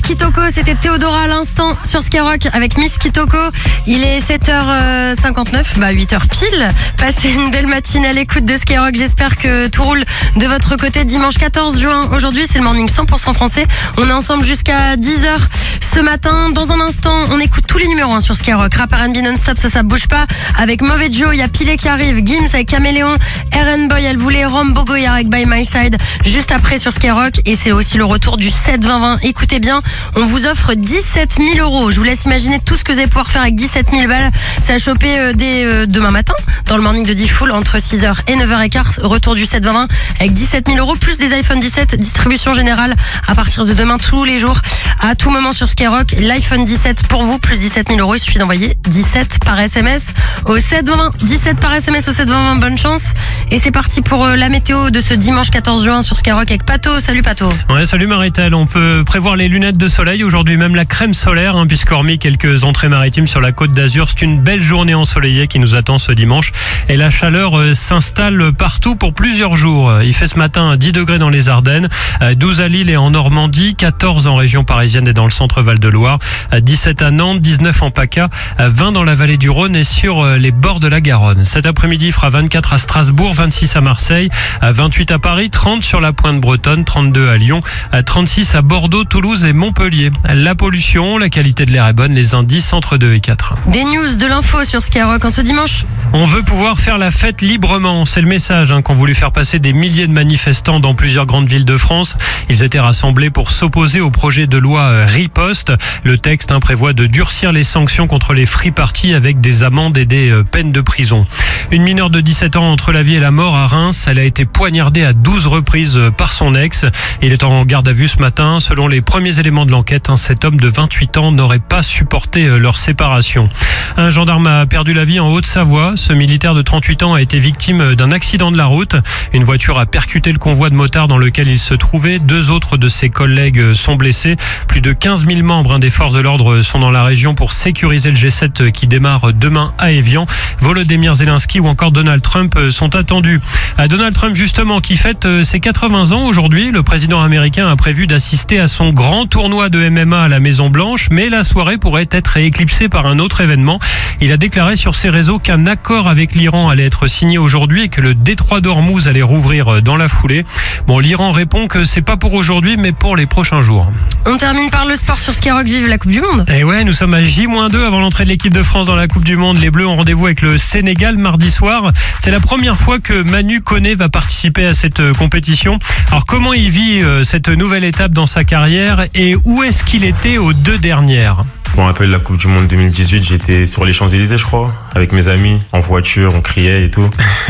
Kitoko, c'était Théodora à l'instant sur Skyrock avec Miss Kitoko. Il est 7h59, 8h pile. Passez une belle matinée à l'écoute de Skyrock. J'espère que tout roule de votre côté. Dimanche 14 juin, aujourd'hui c'est le morning 100% français. On est ensemble jusqu'à 10h ce matin. Dans un instant, on écoute tous les numéros 1 sur Skyrock. Rap R&B non-stop, ça bouge pas. Avec Mauvais Joe, il y a Pilé qui arrive, Gims avec Caméléon, Eren Boy, elle voulait Rom Bogoya avec By My Side juste après sur Skyrock. Et c'est aussi le retour du 7-20-20. Écoutez bien, on vous offre 17 000 euros. Je vous laisse imaginer tout ce que vous allez pouvoir faire avec 17 000 balles. C'est à choper dès demain matin dans le morning de Diffoul entre 6h et 9h15. Retour du 7-20-20 avec 17 000 euros plus des iPhone 17. Distribution générale à partir de demain tous les jours à tout moment sur Skyrock. L'iPhone 17 pour vous plus 17 000 euros. Il suffit d'envoyer 17 par SMS au 7-20-20. 17 par SMS au 7-20-20. Bonne chance. Et c'est parti pour la météo de ce dimanche 14 juin sur Skyrock avec Pato. Salut Pato. Ouais, salut Maritel. On peut prévoir les lunettes de soleil aujourd'hui, même la crème solaire, puisqu'hormis quelques entrées maritimes sur la côte d'Azur, c'est une belle journée ensoleillée qui nous attend ce dimanche. Et la chaleur s'installe partout pour plusieurs jours. Il fait ce matin 10 degrés dans les Ardennes, 12 à Lille et en Normandie, 14 en région parisienne et dans le centre Val-de-Loire, 17 à Nantes, 19 en PACA, 20 dans la vallée du Rhône et sur les bords de la Garonne. Cet après-midi, il fera 24 à Strasbourg, 26 à Marseille, 28 à Paris, 30 sur la pointe bretonne, 32 à Lyon, 36 à Bordeaux, Toulouse et Montpellier. La pollution, la qualité de l'air est bonne, les indices entre 2 et 4. Des news, de l'info sur Skyrock en ce dimanche. On veut pouvoir faire la fête librement. C'est le message qu'ont voulu faire passer des milliers de manifestants dans plusieurs grandes villes de France. Ils étaient rassemblés pour s'opposer au projet de loi Riposte. Le texte prévoit de durcir les sanctions contre les free parties avec des amendes et des peines de prison. Une mineure de 17 ans entre la vie et la mort à Reims. Elle a été poignardée à 12 reprises par son ex. Il est en garde à vue ce matin. Selon les premiers éléments de l'enquête, cet homme de 28 ans n'aurait pas supporté leur séparation. Un gendarme a perdu la vie en Haute-Savoie. Ce militaire de 38 ans a été victime d'un accident de la route. Une voiture a percuté le convoi de motards dans lequel il se trouvait. 2 autres de ses collègues sont blessés. Plus de 15 000 membres des forces de l'ordre sont dans la région pour sécuriser le G7 qui démarre demain à Évian. Volodymyr Zelensky ou encore Donald Trump sont attendus. Donald Trump justement qui fête ses 80 ans aujourd'hui. Le président américain a prévu d'assister à son grand tournoi de MMA à la Maison Blanche, mais la soirée pourrait être éclipsée par un autre événement. Il a déclaré sur ses réseaux qu'un accord avec l'Iran allait être signé aujourd'hui et que le détroit d'Ormuz allait rouvrir dans la foulée. Bon, l'Iran répond que c'est pas pour aujourd'hui mais pour les prochains jours. On termine par le sport sur Skyrock. Vive la Coupe du Monde. Et ouais, nous sommes à J-2 avant l'entrée de l'équipe de France dans la Coupe du Monde. Les Bleus ont rendez-vous avec le Sénégal mardi soir. C'est la première fois que Manu Koné va participer à cette compétition. Alors comment il vit cette nouvelle étape dans sa carrière et où est-ce qu'il était aux 2 dernières ? Je me rappelle la Coupe du Monde 2018, j'étais sur les Champs-Élysées, je crois, avec mes amis, en voiture, on criait et tout.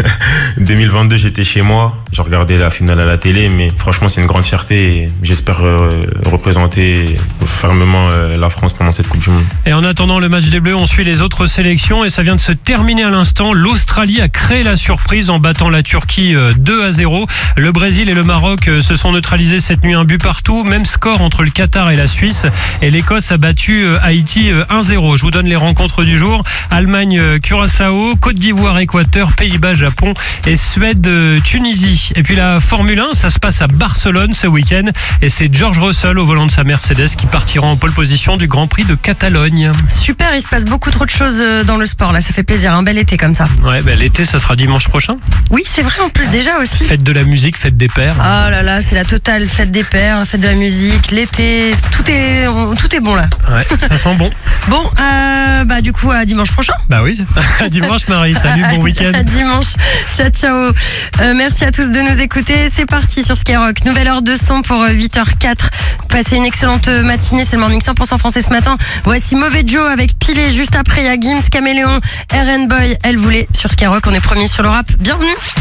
2022, j'étais chez moi, je regardais la finale à la télé, mais franchement, c'est une grande fierté et j'espère représenter fermement la France pendant cette Coupe du Monde. Et en attendant le match des Bleus, on suit les autres sélections et ça vient de se terminer à l'instant. L'Australie a créé la surprise en battant la Turquie 2-0. Le Brésil et le Maroc se sont neutralisés cette nuit, un but partout. Même score entre le Qatar et la Suisse. Et l'Écosse a battu Haïti 1-0. Je vous donne les rencontres du jour. Allemagne, Curaçao, Côte d'Ivoire, Équateur, Pays-Bas, Japon et Suède, Tunisie. Et puis la Formule 1, ça se passe à Barcelone ce week-end. Et c'est George Russell au volant de sa Mercedes qui partira en pole position du Grand Prix de Catalogne. Super, il se passe beaucoup trop de choses dans le sport là. Ça fait plaisir, un bel été comme ça. Ouais, l'été, ça sera dimanche prochain. Oui, c'est vrai en plus déjà aussi. Fête de la musique, fête des pères. Ah là là, c'est la totale fête des pères, fête de la musique, l'été, tout est bon là. Ouais, ça sent bon. Bon, du coup, à dimanche prochain. Bah oui, à dimanche Marie, salut, bon week-end. À dimanche, ciao. Merci à tous de nous écouter. C'est parti sur Skyrock. Nouvelle heure de son pour 8h04. Passez une excellente matinée, c'est le morning 100% français ce matin. Voici Mauvais Joe avec Pilé. Juste après, il y a Gims, Caméléon, Eren Boy, elle voulait sur Skyrock. On est premier sur le rap. Bienvenue.